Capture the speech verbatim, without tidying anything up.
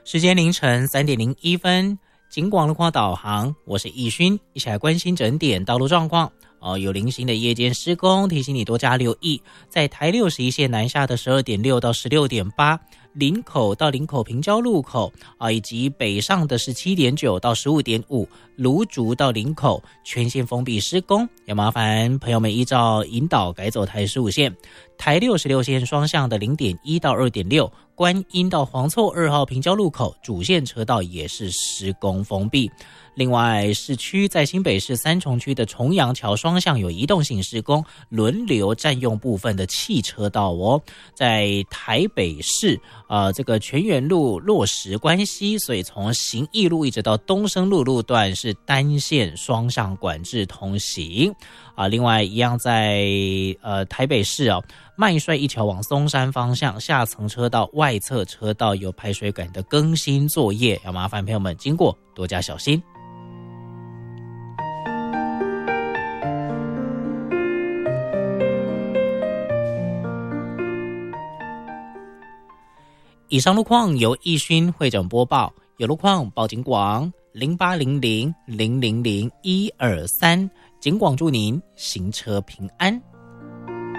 时间凌晨三点零一分，警广路况导航，我是易勋，一起来关心整点道路状况。哦，有零星的夜间施工，提醒你多加留意。在台六十一线南下的十二点六到十六点八，林口到林口平交路口啊，以及北上的十七点九到十五点五，芦竹到林口全线封闭施工，要麻烦朋友们依照引导改走台十五线。台六十六线双向的零点一到二点六，观音到黄厝二号平交路口主线车道也是施工封闭。另外，市区在新北市三重区的重阳桥双向有移动性施工，轮流占用部分的汽车道哦。在台北市，呃，这个全园路落实关系，所以从行义路一直到东升路路段是单线双向管制通行啊。另外，一样在呃台北市哦，麦帅一桥往松山方向下层车道外侧车道有排水管的更新作业，要麻烦朋友们经过多加小心。以上路况由易勋会诊播报，有路况报警广零八零零零零零一二三，警广祝您行车平安。